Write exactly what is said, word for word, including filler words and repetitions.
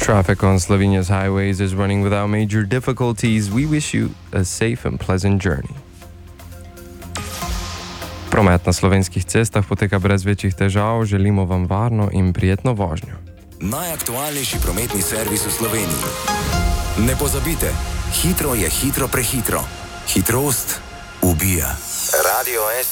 Traffic on Slovenia's highways is running without major difficulties. We wish you a safe and pleasant journey. Promet na slovenskih cestah poteka brez večjih težav. Želimo vam varno in prijetno vožnjo. Najaktualnejši prometni servis v Sloveniji. Ne pozabite, hitro je hitro prehitro. Hitrost ubija. Radio S